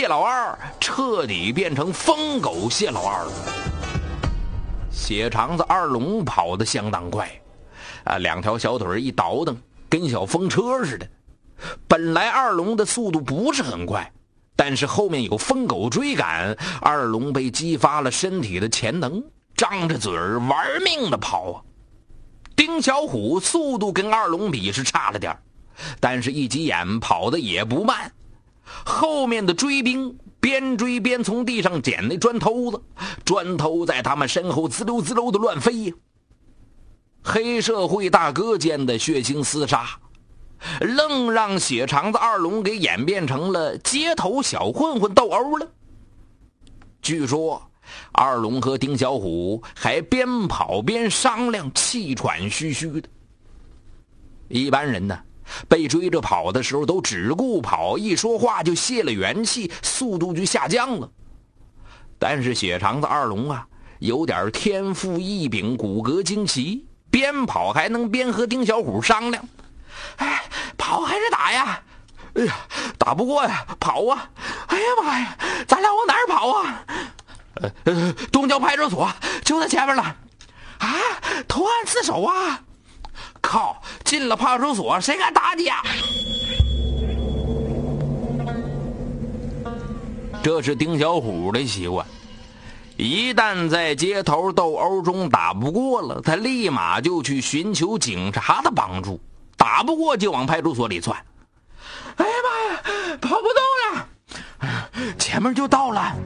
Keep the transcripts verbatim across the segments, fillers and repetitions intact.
谢老二彻底变成疯狗谢老二了。血肠子二龙跑得相当快，啊，两条小腿一倒腾，跟小风车似的。本来二龙的速度不是很快，但是后面有疯狗追赶，二龙被激发了身体的潜能，张着嘴儿玩命的跑啊。丁小虎速度跟二龙比是差了点，但是一急眼跑得也不慢。后面的追兵边追边从地上捡那砖头子，砖头在他们身后滋溜滋溜的乱飞呀。黑社会大哥间的血腥厮杀，愣让血肠子二龙给演变成了街头小混混斗殴了。据说二龙和丁小虎还边跑边商量，气喘吁吁的。一般人呢，被追着跑的时候都只顾跑，一说话就泄了元气，速度就下降了。但是血肠子二龙啊，有点天赋异禀，骨骼惊奇，边跑还能边和丁小虎商量，哎，跑还是打呀？哎呀，打不过呀，跑啊！哎呀妈呀，咱俩往哪儿跑啊？呃呃，东郊派出所就在前面了。啊，投案自首啊！靠，进了派出所谁敢打你啊？这是丁小虎的习惯，一旦在街头斗殴中打不过了，他立马就去寻求警察的帮助，打不过就往派出所里窜。哎呀妈呀，跑不动了，前面就到了。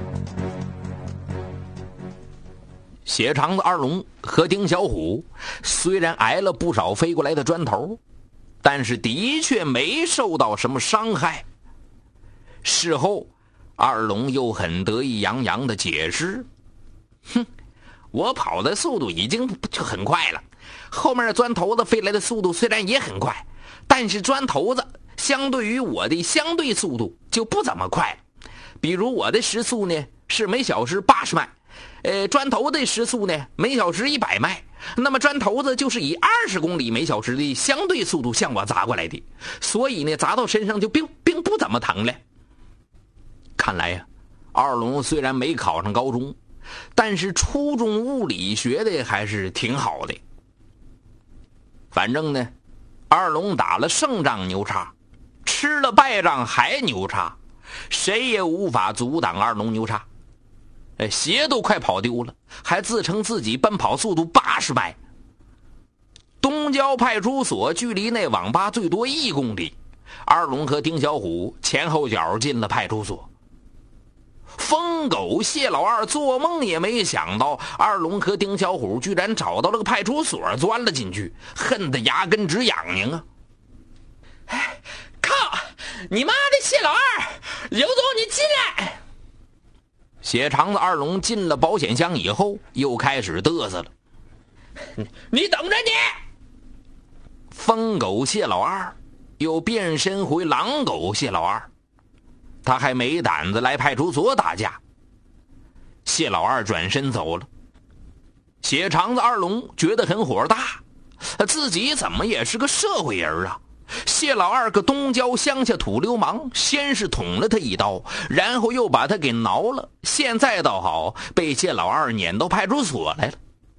血肠子二龙和丁小虎虽然挨了不少飞过来的砖头，但是的确没受到什么伤害。事后二龙又很得意洋洋地解释，哼，我跑的速度已经就很快了，后面的砖头子飞来的速度虽然也很快，但是砖头子相对于我的相对速度就不怎么快。比如我的时速呢是每小时八十迈，呃，砖头的时速呢每小时一百迈，那么砖头子就是以二十公里每小时的相对速度向我砸过来的，所以呢砸到身上就并并不怎么疼了。看来呀，二龙虽然没考上高中，但是初中物理学的还是挺好的。反正呢，二龙打了胜仗牛叉，吃了败仗还牛叉，谁也无法阻挡二龙牛叉。鞋都快跑丢了，还自称自己奔跑速度八十迈。东郊派出所距离那网吧最多一公里，二龙和丁小虎前后脚进了派出所。疯狗谢老二做梦也没想到，二龙和丁小虎居然找到了个派出所，钻了进去，恨得牙根直痒痒啊！哎，靠！你妈的谢老二，刘总你进来！血肠子二龙进了保险箱以后，又开始嘚瑟了。你等着你！疯狗谢老二又变身回狼狗谢老二，他还没胆子来派出所打架。谢老二转身走了。血肠子二龙觉得很火大，自己怎么也是个社会人啊！谢老二个东郊乡下土流氓，先是捅了他一刀，然后又把他给挠了，现在倒好，被谢老二撵到派出所来了。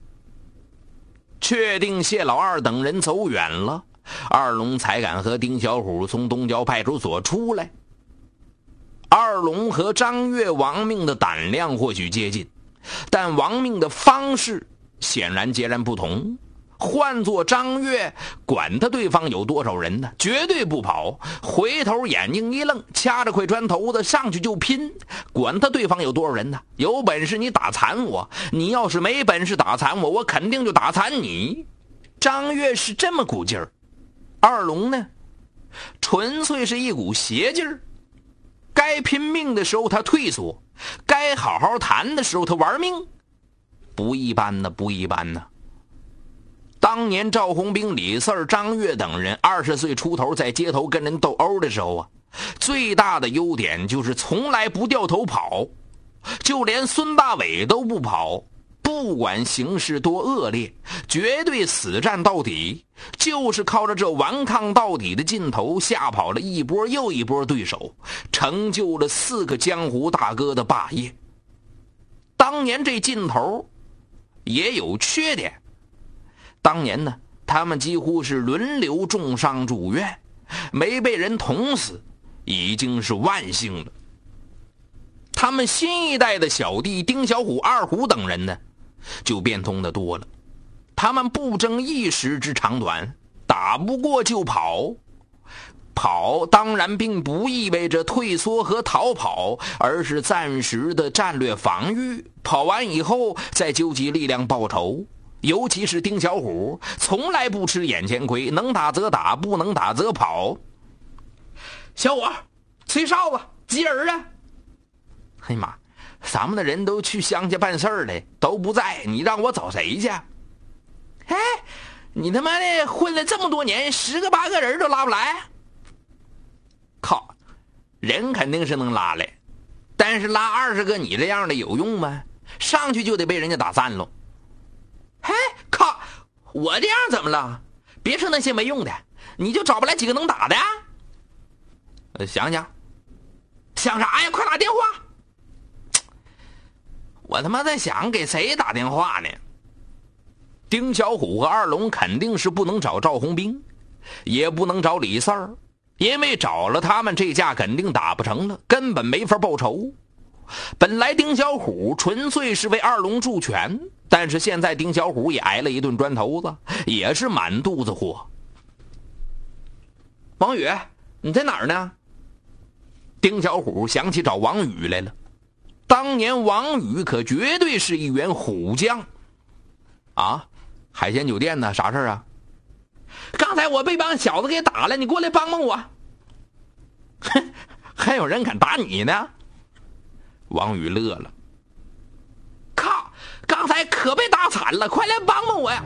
确定谢老二等人走远了，二龙才敢和丁小虎从东郊派出所出来。二龙和张月、亡命的胆量或许接近，但亡命的方式显然截然不同。换做张月，管他对方有多少人呢，绝对不跑，回头眼睛一愣，掐着块砖头子上去就拼，管他对方有多少人呢，有本事你打残我，你要是没本事打残我，我肯定就打残你。张月是这么股劲儿，二龙呢纯粹是一股邪劲儿，该拼命的时候他退缩，该好好谈的时候他玩命，不一般呢，不一般呢。当年赵红兵、李四儿、张月等人二十岁出头在街头跟人斗殴的时候啊，最大的优点就是从来不掉头跑，就连孙大伟都不跑， 不管形势多恶劣，绝对死战到底，就是靠着这顽抗到底的劲头，吓跑了一波又一波对手，成就了四个江湖大哥的霸业。当年这劲头也有缺点，当年呢，他们几乎是轮流重伤住院，没被人捅死已经是万幸了。他们新一代的小弟丁小虎、二虎等人呢，就变通的多了。他们不争一时之长短，打不过就跑。跑当然并不意味着退缩和逃跑，而是暂时的战略防御，跑完以后再纠集力量报仇。尤其是丁小虎，从来不吃眼前亏，能打则打，不能打则跑。小伙，吹哨子，几人啊？哎妈，咱们的人都去乡下办事儿了，都不在，你让我找谁去？哎，你他妈的混了这么多年，十个八个人都拉不来？靠，人肯定是能拉来，但是拉二十个你这样的有用吗？上去就得被人家打散喽。嘿，靠，我这样怎么了？别说那些没用的，你就找不来几个能打的呀？呃，想想，想啥呀？快打电话！我他妈在想给谁打电话呢？丁小虎和二龙肯定是不能找赵红兵，也不能找李四儿，因为找了他们这架肯定打不成了，根本没法报仇。本来丁小虎纯粹是为二龙助拳，但是现在丁小虎也挨了一顿砖头子，也是满肚子火。王宇，你在哪儿呢？丁小虎想起找王宇来了。当年王宇可绝对是一员虎将啊！海鲜酒店呢？啥事啊？刚才我被帮小子给打了，你过来帮帮我。哼，还有人敢打你呢？王宇乐了。靠，刚才可被打惨了，快来帮帮我呀！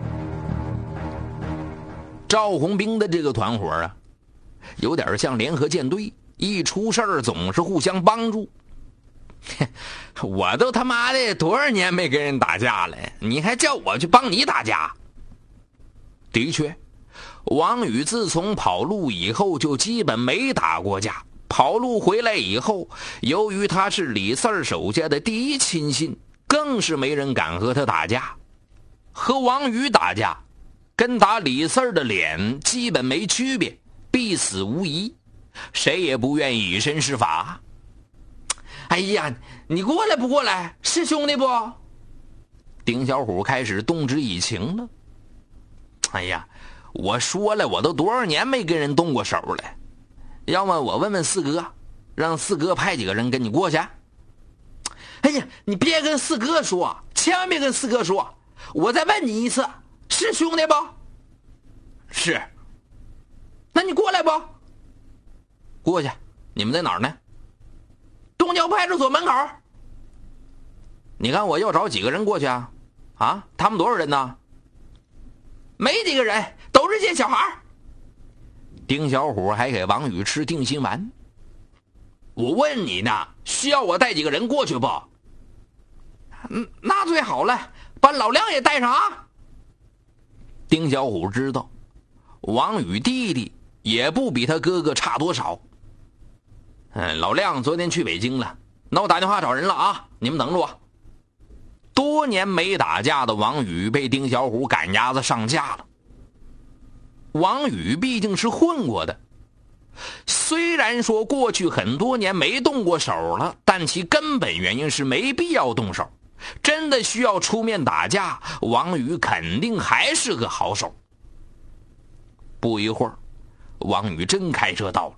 赵红兵的这个团伙啊，有点像联合舰队，一出事儿总是互相帮助。我都他妈的多少年没跟人打架了，你还叫我去帮你打架？的确，王宇自从跑路以后就基本没打过架。跑路回来以后，由于他是李四儿手下的第一亲信，更是没人敢和他打架。和王宇打架，跟打李四儿的脸基本没区别，必死无疑，谁也不愿意以身试法。哎呀，你过来不过来？是兄弟不？丁小虎开始动之以情了。哎呀，我说了，我都多少年没跟人动过手了。要么我问问四哥，让四哥派几个人跟你过去。哎呀，你别跟四哥说，千万别跟四哥说。我再问你一次，是兄弟不？是。那你过来不？过去。你们在哪儿呢？东郊派出所门口。你看我要找几个人过去啊？啊，他们多少人呢？没几个人，都是些小孩。丁小虎还给王宇吃定心丸。我问你呢，需要我带几个人过去不？嗯，那最好了，把老亮也带上啊。丁小虎知道王宇弟弟也不比他哥哥差多少。嗯，老亮昨天去北京了，那我打电话找人了啊，你们等着我。多年没打架的王宇被丁小虎赶鸭子上架了。王宇毕竟是混过的，虽然说过去很多年没动过手了，但其根本原因是没必要动手。真的需要出面打架，王宇肯定还是个好手。不一会儿，王宇真开车到了。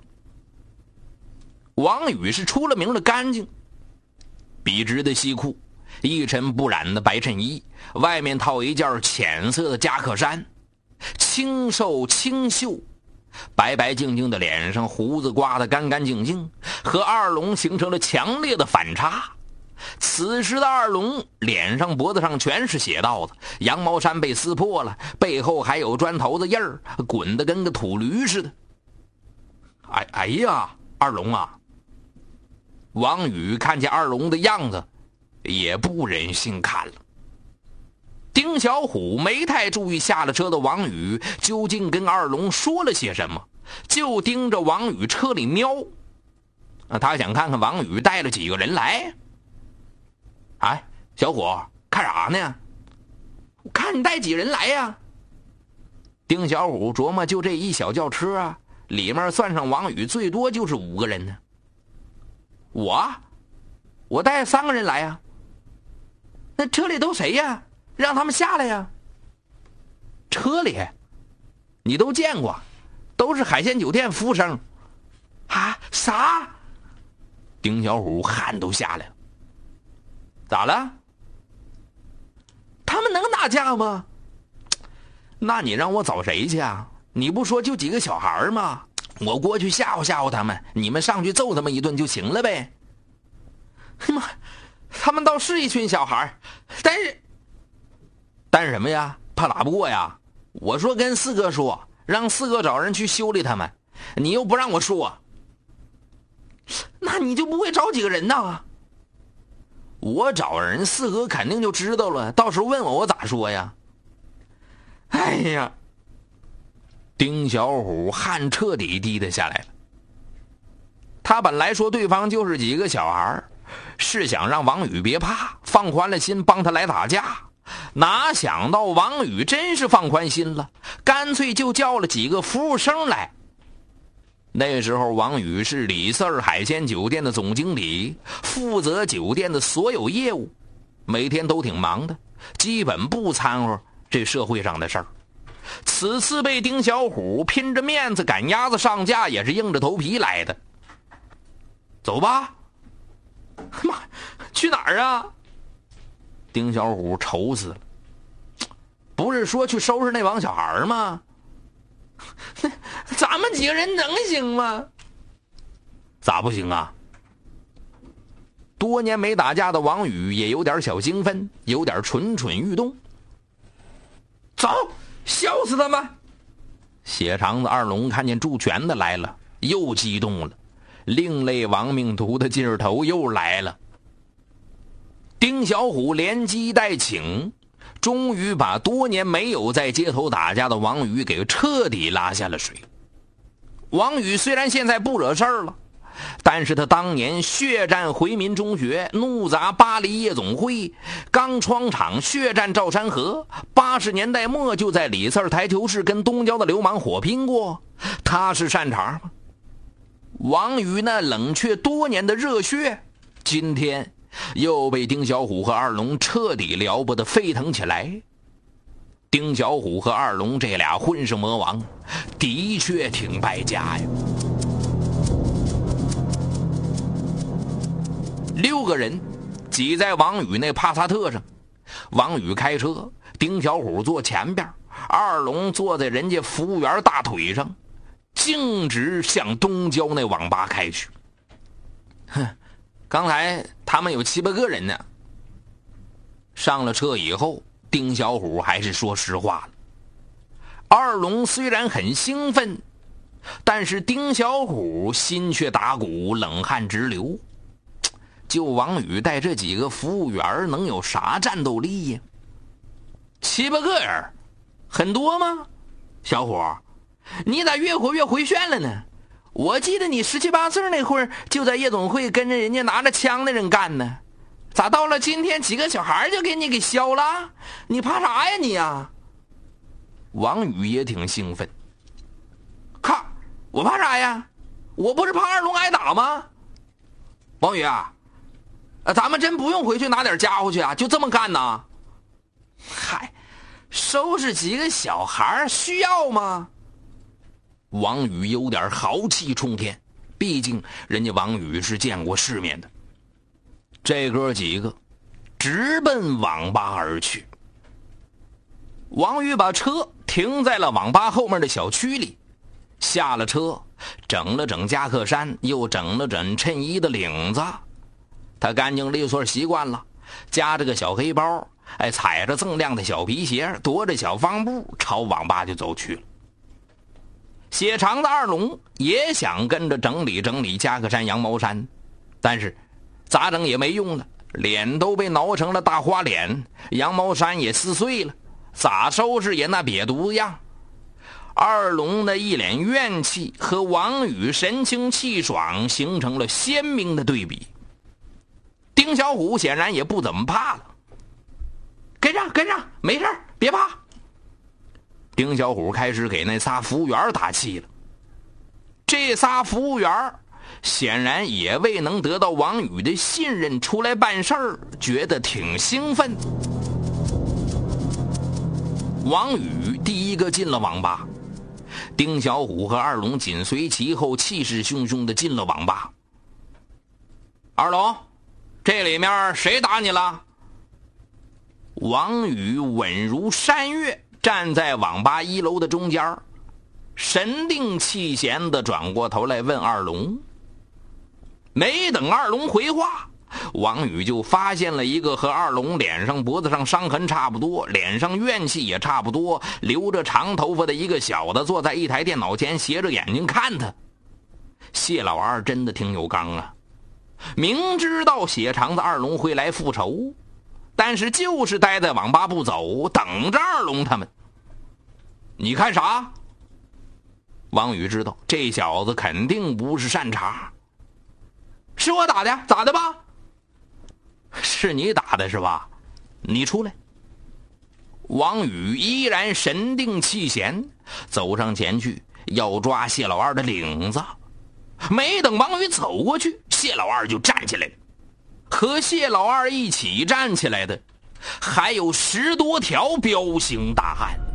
王宇是出了名的干净，笔直的西裤，一尘不染的白衬衣，外面套一件浅色的夹克衫，清瘦清秀，白白净净的脸上胡子刮得干干净净，和二龙形成了强烈的反差。此时的二龙脸上脖子上全是血道子，羊毛衫被撕破了，背后还有砖头的印儿，滚得跟个土驴似的。哎哎呀，二龙啊！王宇看见二龙的样子，也不忍心看了。 丁小虎没太注意下了车的王宇究竟跟二龙说了些什么，就盯着王宇车里瞄。啊，他想看看王宇带了几个人来。哎，小伙，看啥呢？我看你带几人来呀？丁小虎琢磨，就这一小轿车啊，里面算上王宇，最多就是五个人呢。我，我带三个人来呀。那车里都谁呀？让他们下来呀。车里，你都见过，都是海鲜酒店服务生。啊？啥？丁小虎汗都下来了。咋了？他们能打架吗？那你让我找谁去啊？你不说就几个小孩吗？我过去吓唬吓唬他们，你们上去揍他们一顿就行了呗。妈，他们倒是一群小孩，但是但是什么呀？怕打不过呀？我说跟四哥说，让四哥找人去修理他们，你又不让我说，那你就不会找几个人呢？我找人，四哥肯定就知道了，到时候问我，我咋说呀？哎呀，丁小虎汗彻底滴得下来了。他本来说对方就是几个小孩，是想让王宇别怕，放宽了心帮他来打架。哪想到王宇真是放宽心了，干脆就叫了几个服务生来。那时候王宇是李四儿海鲜酒店的总经理，负责酒店的所有业务，每天都挺忙的，基本不掺和这社会上的事儿。此次被丁小虎拼着面子赶鸭子上架，也是硬着头皮来的。走吧。妈，去哪儿啊？丁小虎愁死了。不是说去收拾那帮小孩吗？咱们几个人能行吗？咋不行啊？多年没打架的王宇也有点小兴奋，有点蠢蠢欲动。走，笑死他们！血肠子二龙看见祝全的来了，又激动了，另类亡命徒的劲儿头又来了。丁小虎连击带请，终于把多年没有在街头打架的王宇给彻底拉下了水。王宇虽然现在不惹事儿了，但是他当年血战回民中学，怒砸巴黎夜总会，钢窗厂血战赵山河，八十年代末就在李四台球室跟东郊的流氓火拼过，他是擅长吗？王宇那冷却多年的热血，今天又被丁小虎和二龙彻底撩拨得沸腾起来。丁小虎和二龙这俩混世魔王的确挺败家呀。六个人挤在王宇那帕萨特上，王宇开车，丁小虎坐前边，二龙坐在人家服务员大腿上，径直向东郊那网吧开去。哼，刚才他们有七八个人呢。上了车以后，丁小虎还是说实话了。二龙虽然很兴奋，但是丁小虎心却打鼓，冷汗直流。就王宇带这几个服务员能有啥战斗力呀？七八个人，很多吗？小伙，你咋越活越回旋了呢？我记得你十七八岁那会儿就在夜总会跟着人家拿着枪的人干呢，咋到了今天几个小孩就给你给削了？你怕啥呀你呀？王宇也挺兴奋。靠，我怕啥呀？我不是怕二龙挨打吗？王宇啊，咱们真不用回去拿点家伙去啊，就这么干呐？嗨，收拾几个小孩需要吗？王宇有点豪气冲天，毕竟人家王宇是见过世面的。这哥几个直奔网吧而去。王宇把车停在了网吧后面的小区里，下了车，整了整夹克衫，又整了整衬衣的领子。他干净利索习惯了，夹着个小黑包，哎，踩着锃亮的小皮鞋，踱着小方步，朝网吧就走去了。血肠子二龙也想跟着整理整理夹克衫羊毛衫，但是咋整也没用了， 脸都被挠成了大花脸，羊毛衫也撕碎了，咋收拾也那瘪犊子样。二龙的一脸怨气和王宇神清气爽形成了鲜明的对比。丁小虎显然也不怎么怕了，跟上跟上，没事别怕。丁小虎开始给那仨服务员打气了。这仨服务员显然也未能得到王宇的信任，出来办事儿，觉得挺兴奋。王宇第一个进了网吧，丁小虎和二龙紧随其后，气势汹汹地进了网吧。二龙，这里面谁打你了？王宇稳如山岳，站在网吧一楼的中间，神定气闲地转过头来问二龙。没等二龙回话，王宇就发现了一个和二龙脸上脖子上伤痕差不多，脸上怨气也差不多，留着长头发的一个小的坐在一台电脑前，斜着眼睛看他。谢老二真的挺有刚啊，明知道血肠子二龙会来复仇，但是就是待在网吧不走，等着二龙他们。你看啥？王宇知道这小子肯定不是善茬。是我打的，咋的吧？是你打的是吧？你出来。王宇依然神定气闲，走上前去要抓谢老二的领子。没等王宇走过去，谢老二就站起来了。和谢老二一起站起来的还有十多条彪形大汉。